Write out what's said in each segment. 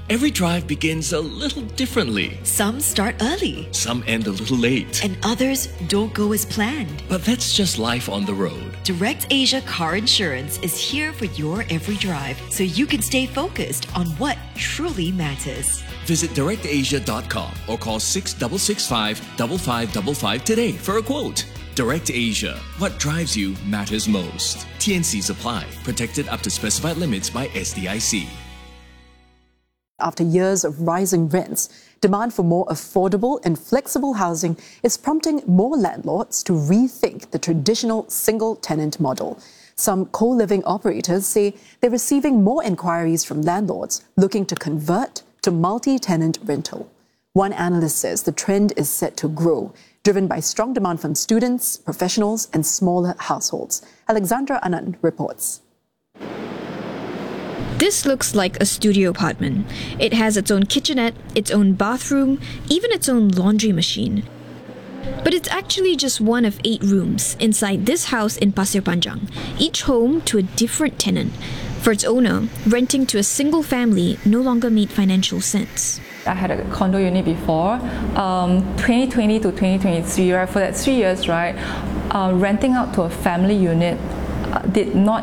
Every drive begins a little differently. Some start early. Some end a little late. And others don't go as planned. But that's just life on the road. DirectAsia Car Insurance is here for your every drive, so you can stay focused on what truly matters. Visit directasia.com or call 665-5555 today for a quote. DirectAsia. What drives you matters most. TNCs apply. Protected up to specified limits by SDIC. After years of rising rents, demand for more affordable and flexible housing is prompting more landlords to rethink the traditional single-tenant model. Some co-living operators say they're receiving more inquiries from landlords looking to convert to multi-tenant rental. One analyst says the trend is set to grow, driven by strong demand from students, professionals, and smaller households. Alexandra Anand reports. This looks like a studio apartment. It has its own kitchenette, its own bathroom, even its own laundry machine. But it's actually just one of 8 rooms inside this house in Pasir Panjang, each home to a different tenant. For its owner, renting to a single family no longer made financial sense. I had a condo unit before, 2020 to 2023, right? For that 3 years, right, renting out to a family unit did not,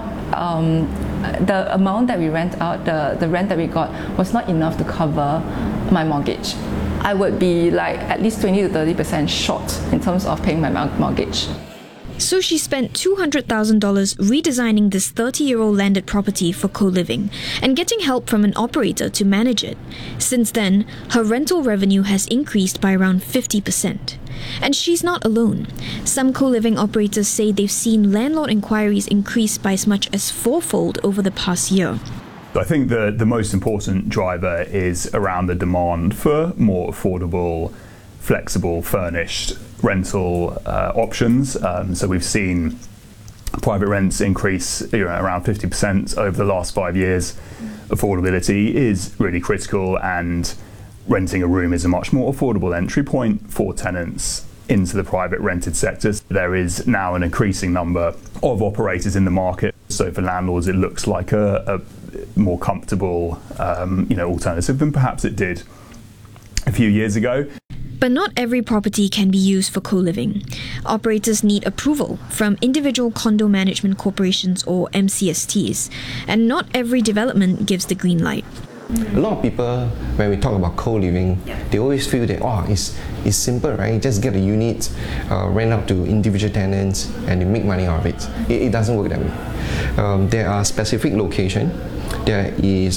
the amount that we rent out, the rent that we got was not enough to cover my mortgage. I would be like at least 20 to 30% short in terms of paying my mortgage. So she spent $200,000 redesigning this 30-year-old landed property for co-living and getting help from an operator to manage it. Since then, her rental revenue has increased by around 50%. And she's not alone. Some co-living operators say they've seen landlord inquiries increase by as much as 4-fold over the past year. I think the most important driver is around the demand for more affordable, flexible, furnished rental options. So we've seen private rents increase around 50% over the last 5 years. Affordability is really critical, and renting a room is a much more affordable entry point for tenants into the private rented sectors. There is now an increasing number of operators in the market. So for landlords, it looks like a more comfortable alternative than perhaps it did a few years ago. But not every property can be used for co-living. Operators need approval from individual condo management corporations or MCSTs, and not every development gives the green light. A lot of people, when we talk about co-living, they always feel that it's simple, right? Just get a unit, rent out to individual tenants, and they make money out of it. It doesn't work that way. There are specific locations. There is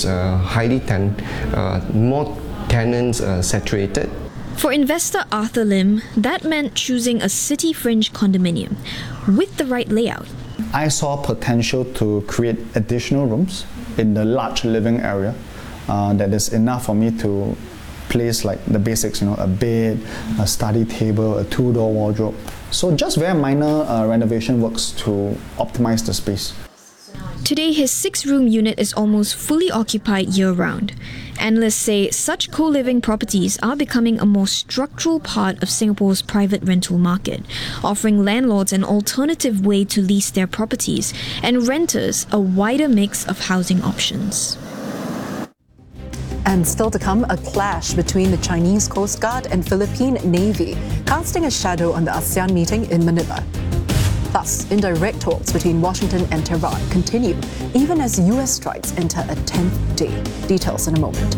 more tenants saturated. For investor Arthur Lim, that meant choosing a city fringe condominium with the right layout. I saw potential to create additional rooms in the large living area that is enough for me to place like the basics, a bed, a study table, a 2-door wardrobe. So just very minor renovation works to optimize the space. Today, his 6-room unit is almost fully occupied year-round. Analysts say such co-living properties are becoming a more structural part of Singapore's private rental market, offering landlords an alternative way to lease their properties and renters a wider mix of housing options. And still to come, a clash between the Chinese Coast Guard and Philippine Navy, casting a shadow on the ASEAN meeting in Manila. Plus, indirect talks between Washington and Tehran continue, even as US strikes enter a 10th day. Details in a moment.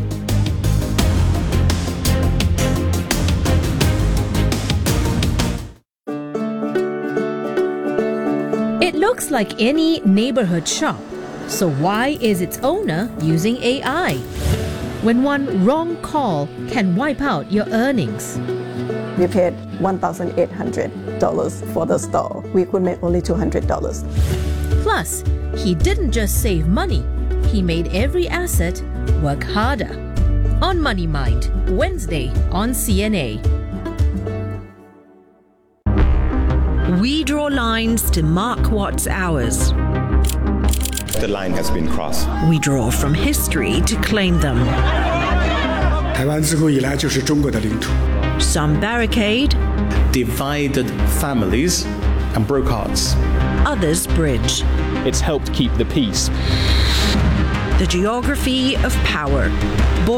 It looks like any neighborhood shop. So why is its owner using AI? When one wrong call can wipe out your earnings. We paid $1,800 for the store. We could make only $200. Plus, he didn't just save money, he made every asset work harder. On Money Mind, Wednesday on CNA. We draw lines to mark what's ours. The line has been crossed. We draw from history to claim them. 台湾自古以来就是中国的领土。 Some barricade, divided families and broke hearts. Others bridge. It's helped keep the peace. The geography of power.